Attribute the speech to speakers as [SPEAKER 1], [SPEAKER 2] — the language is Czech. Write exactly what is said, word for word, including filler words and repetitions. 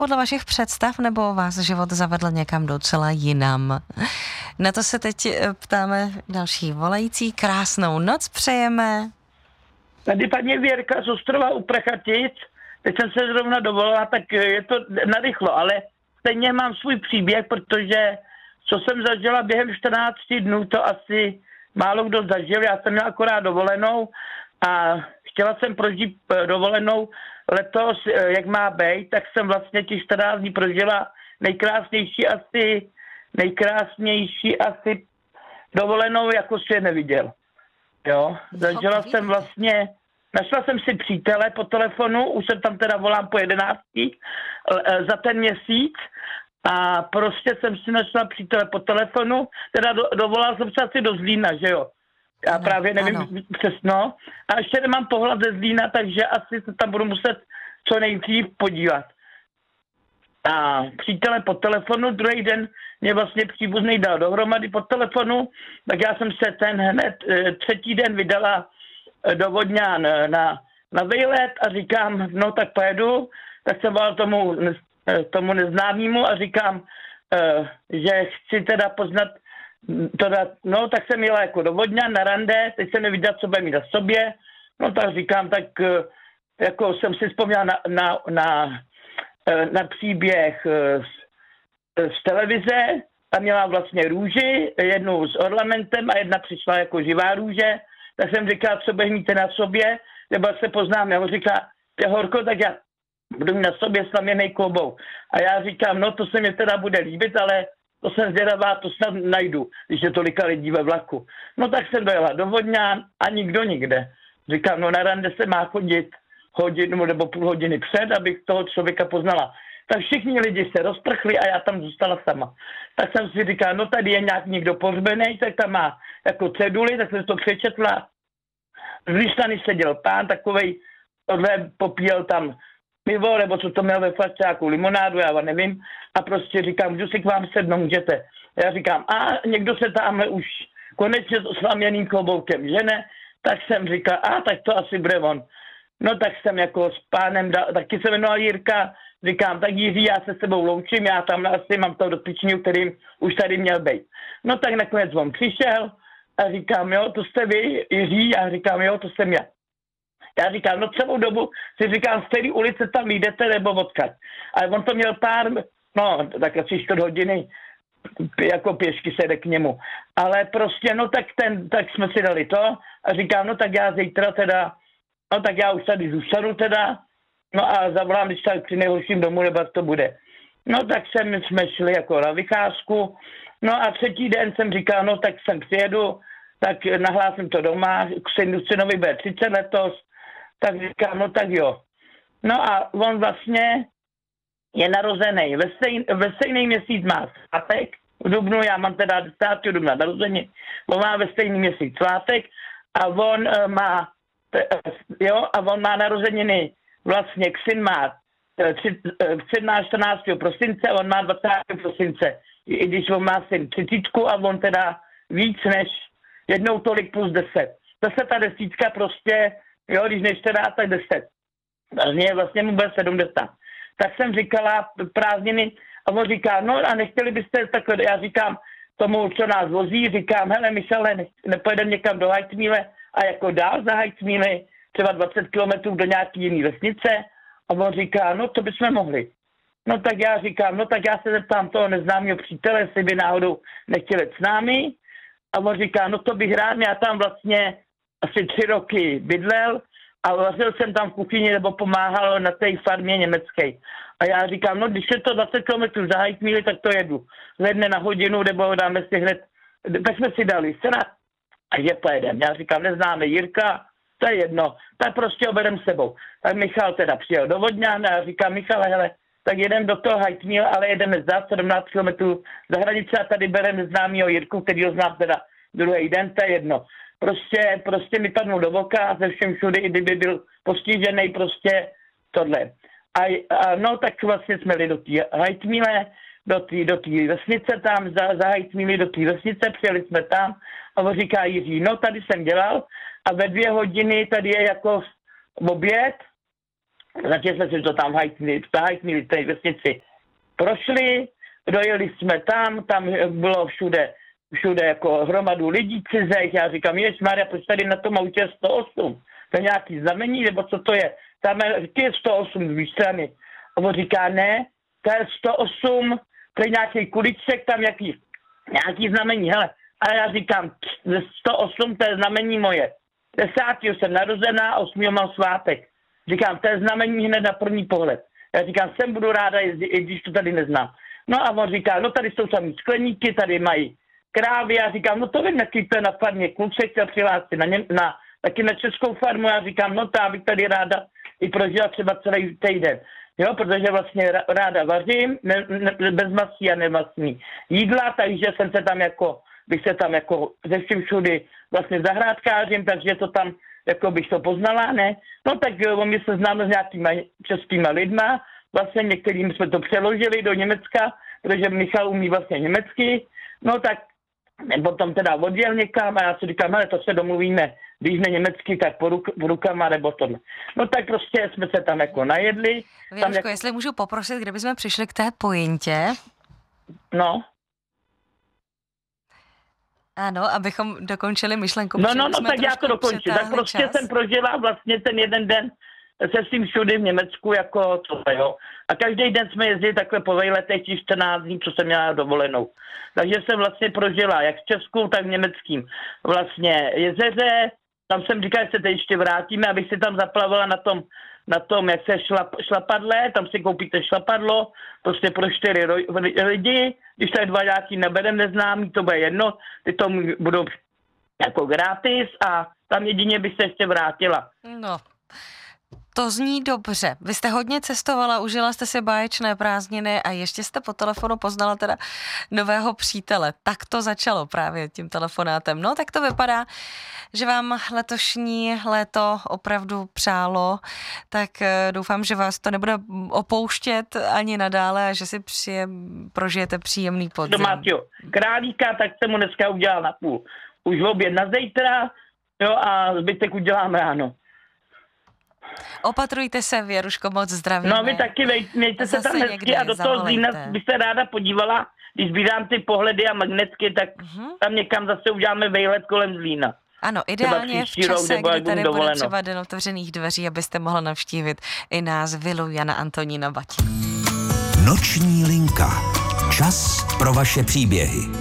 [SPEAKER 1] podle vašich představ, nebo vás život zavedl někam docela jinam? Na to se teď ptáme další volající. Krásnou noc přejeme.
[SPEAKER 2] Tady paní Věrka z Ostrova u Prachatic, teď jsem se zrovna dovolila, tak je to narychlo, ale stejně mám svůj příběh, protože co jsem zažila během čtrnácti dnů, to asi málo kdo zažil. Já jsem měla akorát dovolenou a chtěla jsem prožít dovolenou letos, jak má být, tak jsem vlastně těch čtrnáct dní prožila nejkrásnější asi, nejkrásnější asi dovolenou, jako svět neviděl. Jo, zažila jsem vlastně, našla jsem si přítele po telefonu, už jsem tam teda volám po jedenácti za ten měsíc a prostě jsem si našla přítele po telefonu, teda do, dovolal jsem se asi do Zlína, že jo. Já ano, právě nevím ano. přesno. A ještě nemám pohled ze Zlína, takže asi se tam budu muset co nejdřív podívat. A přítele po telefonu, druhý den mě vlastně příbuzný dal dohromady po telefonu, tak já jsem se ten hned třetí den vydala do Vodňan na, na výlet a říkám, no tak pojedu, tak jsem volal tomu, tomu neznámému a říkám, že chci teda poznat, teda, no tak jsem jela jako do Vodňan na rande, teď jsem neviděl, co bude mít na sobě, no tak říkám, tak jako jsem si vzpomněl na, na, na na příběh z, z televize. Tam měla vlastně růži, jednu s ornamentem a jedna přišla jako živá růže. Tak jsem říkal, co budeš mít na sobě, nebo se poznáme. On říká, je horko, tak já budu mít na sobě slaměnej klobouk. A já říkám, no to se mi teda bude líbit, ale to jsem zvědavá, to snad najdu, když je tolika lidí ve vlaku. No tak jsem dojela do Vodňan a nikdo nikde. Říkám, no na rande se má chodit hodinu nebo půl hodiny před, abych toho člověka poznala. Tak všichni lidi se rozprchli a já tam zůstala sama. Tak jsem si říkala, no tady je nějak někdo pohřbený, tak tam má jako ceduly, tak jsem to přečetla. Z Líštany seděl pán takovej, tohle popíjel tam pivo, nebo co to měl ve flašťáku, limonádu, já nevím. A prostě říkám, můžu si k vám sednout, můžete. Já říkám, a někdo se tamhle už konečně s oslaměným kloboukem, že ne? Tak jsem říkal, a tak to asi bude on. No tak jsem jako s pánem, dal, taky se jmenoval Jirka, říkám, tak Jiří, já se s tebou loučím, já tam asi mám toho dotyčního, kterým už tady měl být. No tak nakonec on přišel a říkám, jo, to jste vy, Jiří, já říkám, jo, to jsem já. Já říkám, no celou dobu si říkám, z které ulice tam jdete nebo odkud. Ale on to měl pár, no tak asi čtvrt hodiny, jako pěšky se jde k němu. Ale prostě, no tak ten, tak jsme si dali to a říkám, no tak já zítra teda, no tak já už tady zůstanu teda, no a zavolám, když tak při nejhorším domů, nebo to bude. No tak jsem, jsme šli jako na vycházku, no a třetí den jsem říkal, no tak sem přijedu, tak nahlásím to doma, k synovi bude třicet letos, tak říkám, no tak jo. No a on vlastně je narozený, ve, stejn, ve stejný měsíc má svátek, v dubnu, já mám teda desátého dubna narození, on má ve stejný měsíc svátek a on uh, má jo, a on má narozeniny, vlastně syn má syn má čtrnáctého prosince a on má dvacátého prosince. I když on má syn třicítku a on teda víc než jednou tolik plus deset. Zase ta desítka prostě, jo, když než teda, tak deset. Takže vlastně mu bude sedmdesát. Tak jsem říkala prázdniny a on říká, no a nechtěli byste takhle, já říkám tomu, co nás vozí, říkám, hele Michale, ne, nepojedeme někam do Hajtmíle a jako dál za Hajtmíly, třeba dvacet kilometrů do nějaký jiný vesnice a on říká, no to bychom mohli. No tak já říkám, no tak já se zeptám toho neznámého přítele, jestli by náhodou nechtěli s námi a on říká, no to bych rád, já tam vlastně asi tři roky bydlel a vařil jsem tam v kuchyni nebo pomáhal na té farmě německé. A já říkám, no když je to dvacet kilometrů za Hajtmíly, tak to jedu. Hledne na hodinu, nebo dáme si hned, tak jsme si dali scénář. A že pojedem. Já říkám, neznáme Jirka, to je jedno, tak prostě ho berem s sebou. Tak Michal teda přijel do Vodňan a já říkám, Michale, hele, tak jedem do toho Hajtmíla, ale jedeme za sedmnáct kilometrů za hranice a tady bereme známýho Jirku, který ho znám teda druhý den, to je jedno. Prostě, prostě mi padnul do voka a ze všem všude, i kdyby byl postižený, prostě tohle. A, a no, tak vlastně jsme jeli do té Hajtmíle, do té do vesnice tam, za, za Hajtmíly do té vesnice, přijeli jsme tam a on říká Jiří, no tady jsem dělal a ve dvě hodiny tady je jako oběd Zatím jsme si to tam hajtnili, hajtnili v té vesnici. Prošli, dojeli jsme tam, tam bylo všude, všude jako hromadu lidí cizech. Já říkám, ježmarja, proč tady na tom autě je sto osm? To je nějaký znamení, nebo co to je? Tam je sto osm z mé strany. A on říká, ne, to je sto osm, to je nějaký kuliček, tam nějaký, nějaký znamení, hele. A já říkám, sto osm, to je znamení moje. Desátého jsem narozená, osmého mám svátek. Říkám, to je znamení hned na první pohled. Já říkám, sem budu ráda jezdit, i když to tady neznám. No a on říká, no tady jsou samý skleníky, tady mají krávy. Já říkám, no to vím, jaký to je na farmě. Kluk se chtěl přihlásit na, něm, na, taky na českou farmu. Já říkám, no to já bych tady ráda i prožila třeba celý týden. Jo, protože vlastně ráda vařím, ne, ne, bez masí a nemastný jídla, takže jsem se tam jako, bych se tam jako ze vším všudy vlastně zahrádkářím, takže to tam, jako bych to poznala, ne? No tak on mě se známe s nějakýma českýma lidma, vlastně některým jsme to přeložili do Německa, protože Michal umí vlastně německy, no tak potom teda odjel někam a já si říkám, ale to se domluvíme, když ne německy, tak po, ruk, po rukama nebo to. No tak prostě jsme se tam jako najedli.
[SPEAKER 1] Věruško,
[SPEAKER 2] jako...
[SPEAKER 1] jestli můžu poprosit, kdybychom přišli k té pointě.
[SPEAKER 2] No.
[SPEAKER 1] Ano, abychom dokončili myšlenku.
[SPEAKER 2] No, no, no, tak já to dokončím. Tak prostě čas. Jsem prožila vlastně ten jeden den se svým všudy v Německu, jako to, jo. A každý den jsme jezdili takhle po vejletech, těch čtrnáct dní, co jsem měla dovolenou. Takže jsem vlastně prožila jak v Česku, tak v německým vlastně jezeře. Tam jsem říkal, že se teď ještě vrátíme, abych si tam zaplavila na tom, na tom, jak se šlap, šlapadle, tam si koupíte šlapadlo, prostě pro čtyři lidi, když tady dva nějaký neberem neznámý, to bude jedno, ty to budou jako gratis a tam jedině bych se ještě vrátila.
[SPEAKER 1] No, to zní dobře. Vy jste hodně cestovala, užila jste si báječné prázdniny a ještě jste po telefonu poznala teda nového přítele. Tak to začalo právě tím telefonátem. No, tak to vypadá, že vám letošní léto opravdu přálo, tak doufám, že vás to nebude opouštět ani nadále a že si přijem, prožijete příjemný podzim.
[SPEAKER 2] Domácího králíka, tak jsem mu dneska udělal na půl. Už oběd na zítra, jo, a zbytek udělám ráno.
[SPEAKER 1] Opatrujte se, Věruško, moc zdravíme.
[SPEAKER 2] No vy taky, mějte se tam hezky a do toho Zlína bych se ráda podívala, když sbírám ty pohledy a magnetky, tak uh-huh. tam někam zase uděláme vejlet kolem Zlína.
[SPEAKER 1] Ano, ideálně v čase, rok, kdy tady bude třeba den otevřených dveří, abyste mohla navštívit i nás vilu Jana Antonína Bati.
[SPEAKER 3] Noční linka. Čas pro vaše příběhy.